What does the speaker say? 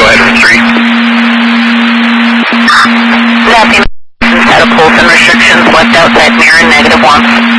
go ahead for 3. South United set of pulse and restrictions, left outside mirror, -1.